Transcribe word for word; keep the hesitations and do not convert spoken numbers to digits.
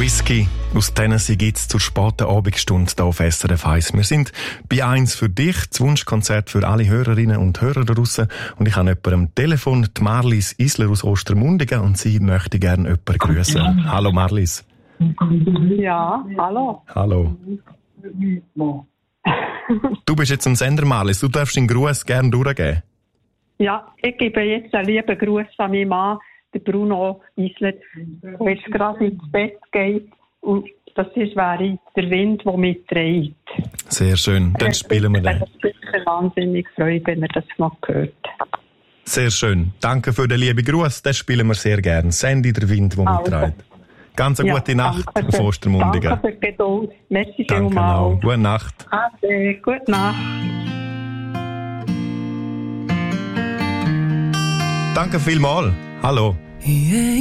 Whisky aus Tennessee gibt's zur späten Abendstunde hier auf S R F eins. Wir sind bei eins für dich, das Wunschkonzert für alle Hörerinnen und Hörer draussen. Und ich habe jemanden am Telefon, die Marlies Isler aus Ostermundigen, und sie möchte gerne jemanden grüßen. Hallo Marlies. Ja, hallo. Hallo. Du bist jetzt am Sender, Marlies. Du darfst den Gruß gerne durchgeben. Ja, ich gebe jetzt einen lieben Gruß an meinen Mann, der Bruno Isler, der jetzt gerade ins Bett geht. Und das ist, wäre der Wind, der mitträgt. Sehr schön. Dann spielen wir den. Ich bin sicher wahnsinnig freut, wenn er das noch hört. Sehr schön. Danke für den lieben Gruß. Das spielen wir sehr gerne. Sandy, der Wind, der Also. mitträgt. Ganz eine Ja, gute Nacht danke auf für- Ostermundigen. Danke für die Geduld. Merci Danke vielmals. auch. Gute Nacht. Ade, gute Nacht. Danke vielmals. Hallo. Yeah.